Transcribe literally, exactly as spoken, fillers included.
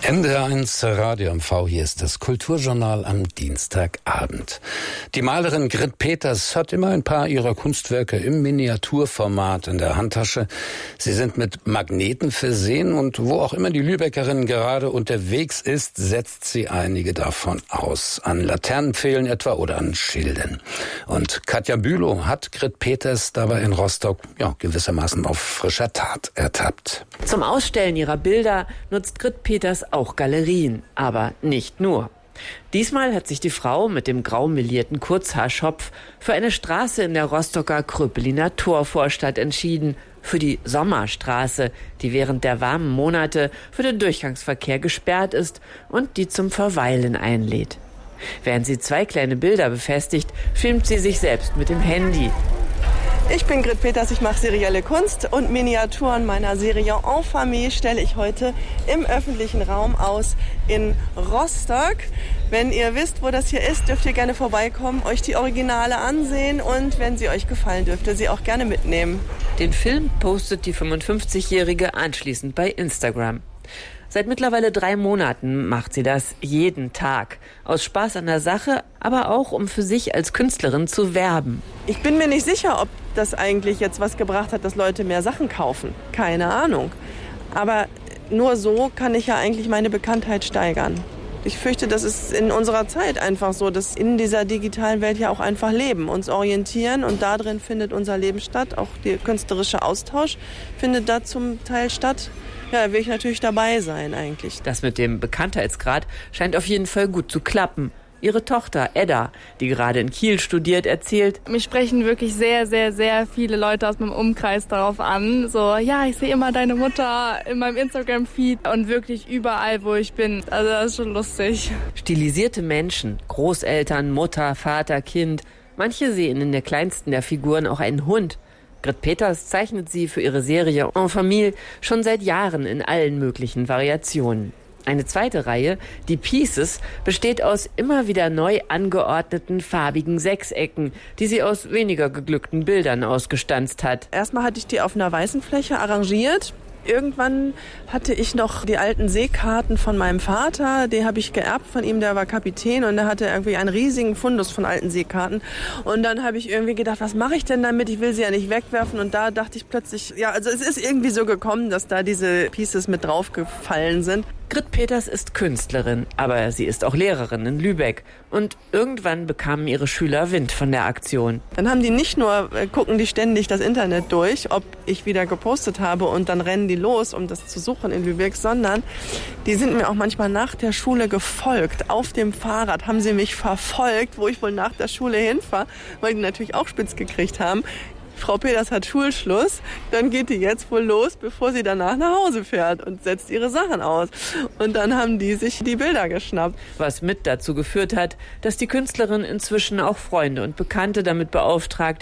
N D R eins Radio M V, hier ist das Kulturjournal am Dienstagabend. Die Malerin Grit Peters hat immer ein paar ihrer Kunstwerke im Miniaturformat in der Handtasche. Sie sind mit Magneten versehen und wo auch immer die Lübeckerin gerade unterwegs ist, setzt sie einige davon aus. An Laternenpfählen etwa oder an Schilden. Und Katja Bülow hat Grit Peters dabei in Rostock ja, gewissermaßen auf frischer Tat ertappt. Zum Ausstellen ihrer Bilder nutzt Grit Peters auch Galerien, aber nicht nur. Diesmal hat sich die Frau mit dem grau melierten Kurzhaarschopf für eine Straße in der Rostocker Kröpeliner Torvorstadt entschieden, für die Sommerstraße, die während der warmen Monate für den Durchgangsverkehr gesperrt ist und die zum Verweilen einlädt. Während sie zwei kleine Bilder befestigt, filmt sie sich selbst mit dem Handy. Ich bin Grit Peters, ich mache serielle Kunst und Miniaturen meiner Serie En Famille stelle ich heute im öffentlichen Raum aus in Rostock. Wenn ihr wisst, wo das hier ist, dürft ihr gerne vorbeikommen, euch die Originale ansehen und wenn sie euch gefallen, dürft ihr sie auch gerne mitnehmen. Den Film postet die fünfundfünfzigjährige anschließend bei Instagram. Seit mittlerweile drei Monaten macht sie das jeden Tag. Aus Spaß an der Sache, aber auch um für sich als Künstlerin zu werben. Ich bin mir nicht sicher, ob das eigentlich jetzt was gebracht hat, dass Leute mehr Sachen kaufen. Keine Ahnung. Aber nur so kann ich ja eigentlich meine Bekanntheit steigern. Ich fürchte, das ist in unserer Zeit einfach so, dass in dieser digitalen Welt ja auch einfach leben, uns orientieren und da drin findet unser Leben statt. Auch der künstlerische Austausch findet da zum Teil statt. Ja, da will ich natürlich dabei sein eigentlich. Das mit dem Bekanntheitsgrad scheint auf jeden Fall gut zu klappen. Ihre Tochter Edda, die gerade in Kiel studiert, erzählt: Mich sprechen wirklich sehr, sehr, sehr viele Leute aus meinem Umkreis darauf an. So, ja, ich sehe immer deine Mutter in meinem Instagram-Feed und wirklich überall, wo ich bin. Also das ist schon lustig. Stilisierte Menschen, Großeltern, Mutter, Vater, Kind. Manche sehen in der kleinsten der Figuren auch einen Hund. Grit Peters zeichnet sie für ihre Serie En Famille schon seit Jahren in allen möglichen Variationen. Eine zweite Reihe, die Pieces, besteht aus immer wieder neu angeordneten farbigen Sechsecken, die sie aus weniger geglückten Bildern ausgestanzt hat. Erstmal hatte ich die auf einer weißen Fläche arrangiert. Irgendwann hatte ich noch die alten Seekarten von meinem Vater, die habe ich geerbt von ihm, der war Kapitän und der hatte irgendwie einen riesigen Fundus von alten Seekarten. Und dann habe ich irgendwie gedacht, was mache ich denn damit? Ich will sie ja nicht wegwerfen und da dachte ich plötzlich, ja, also es ist irgendwie so gekommen, dass da diese Pieces mit draufgefallen sind. Grit Peters ist Künstlerin, aber sie ist auch Lehrerin in Lübeck. Und irgendwann bekamen ihre Schüler Wind von der Aktion. Dann haben die nicht nur, äh, gucken die ständig das Internet durch, ob ich wieder gepostet habe und dann rennen die los, um das zu suchen in Lübeck, sondern die sind mir auch manchmal nach der Schule gefolgt. Auf dem Fahrrad haben sie mich verfolgt, wo ich wohl nach der Schule hinfahre, weil die natürlich auch spitz gekriegt haben. Frau Peters hat Schulschluss, dann geht die jetzt wohl los, bevor sie danach nach Hause fährt und setzt ihre Sachen aus. Und dann haben die sich die Bilder geschnappt. Was mit dazu geführt hat, dass die Künstlerin inzwischen auch Freunde und Bekannte damit beauftragt,